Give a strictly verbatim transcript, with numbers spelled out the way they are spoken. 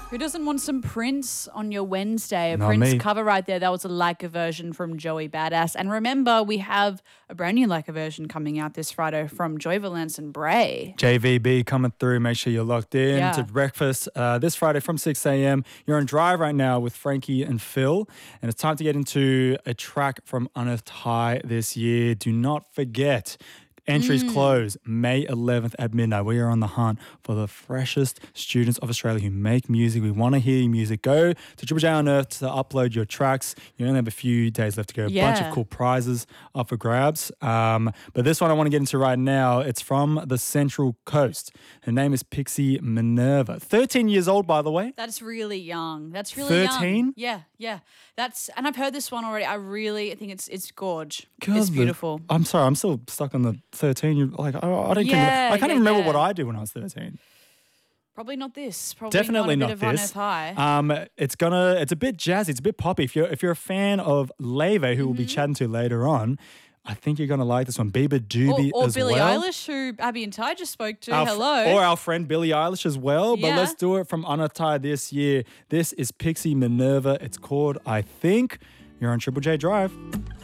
Who doesn't want some Prince on your Wednesday? A Not Prince me. cover right there. That was a Leica version from Joey Badass. And remember, we have a brand new Leica version coming out this Friday from Joy Valence and Bray. J V B coming through. Make sure you're locked in Yeah. to breakfast uh, this Friday from six a.m. You're on Drive right now with Frankie and Phil. And it's time to get into a track from Unearthed High this year. Do not forget, entries Mm. close May eleventh at midnight. We are on the hunt for the freshest students of Australia who make music. We want to hear your music. Go to Triple J Unearthed to upload your tracks. You only have a few days left to go. A bunch Yeah. of cool prizes up for grabs. Um, but this one I want to get into right now. It's from the Central Coast. Her name is Pixie Minerva. thirteen years old, by the way. That's really young. That's really thirteen? young. Yeah, yeah. That's and I've heard this one already. I really think it's it's gorge. God, it's the- beautiful. I'm sorry, I'm still stuck on the thirteen. You like, I, I don't. Yeah, I can't yeah, even remember yeah. what I did when I was thirteen. Probably not this. Probably Definitely not, not, a bit of this. Unearthed High. Um, it's gonna. It's a bit jazzy. It's a bit poppy. If you're if you're a fan of Leve, who we'll be Mm-hmm. chatting to later on, I think you're gonna like this one. Bieber or Doobie or as Billie well. Eilish, who Abby and Ty just spoke to. Our f- Hello. Or our friend Billie Eilish as well. But Yeah. let's do it from Unearthed High this year. This is Pixie Minerva. It's called I Think. You're on Triple J Drive.